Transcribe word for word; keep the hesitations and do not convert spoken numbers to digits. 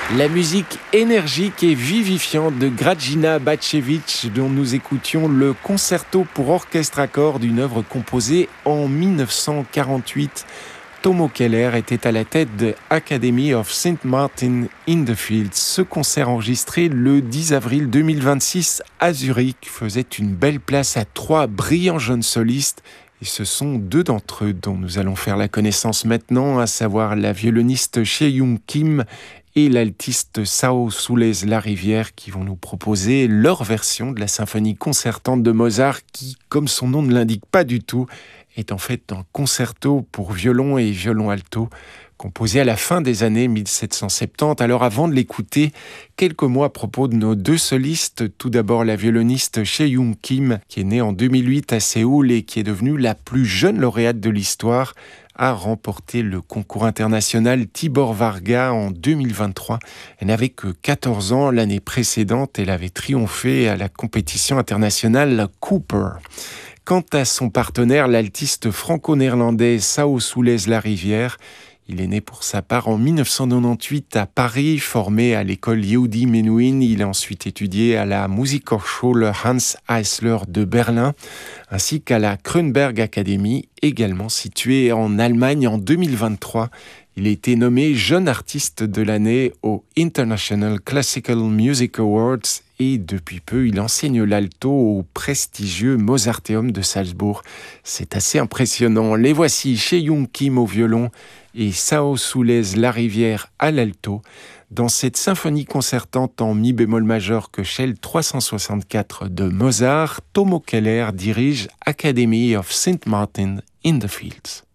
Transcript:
La musique énergique et vivifiante de Grażyna Bacewicz, dont nous écoutions le concerto pour orchestre à cordes, une œuvre composée en dix-neuf cent quarante-huit. Tomo Keller était à la tête de Academy of Saint Martin in the Fields. Ce concert enregistré le dix avril deux mille vingt-six à Zurich faisait une belle place à trois brillants jeunes solistes. Et ce sont deux d'entre eux dont nous allons faire la connaissance maintenant, à savoir la violoniste Chae-Young Kim et l'altiste Sao Soulez-Larivière, qui vont nous proposer leur version de la symphonie concertante de Mozart qui, comme son nom ne l'indique pas du tout, est en fait un concerto pour violon et violon alto, composé à la fin des années mille sept cent soixante-dix. Alors avant de l'écouter, quelques mots à propos de nos deux solistes. Tout d'abord la violoniste Chae-Young Kim, qui est née en deux mille huit à Séoul et qui est devenue la plus jeune lauréate de l'histoire, a remporté le concours international Tibor Varga en deux mille vingt-trois. Elle n'avait que quatorze ans. L'année précédente, elle avait triomphé à la compétition internationale Cooper. Quant à son partenaire, l'altiste franco-néerlandais Sao Soulez-Larivière, il est né pour sa part en dix-neuf cent quatre-vingt-dix-huit à Paris, formé à l'école Yehudi Menuhin. Il a ensuite étudié à la Musikhochschule Hans Eisler de Berlin, ainsi qu'à la Kronberg Academy, également située en Allemagne. En deux mille vingt-trois, il a été nommé jeune artiste de l'année au International Classical Music Awards et depuis peu, il enseigne l'alto au prestigieux Mozarteum de Salzbourg. C'est assez impressionnant. Les voici Chae-Young Kim au violon et Sao Soulez-Larivière à l'alto dans cette symphonie concertante en mi bémol majeur que Shell trois cent soixante-quatre de Mozart. Tomo Keller dirige Academy of Saint Martin in the Fields.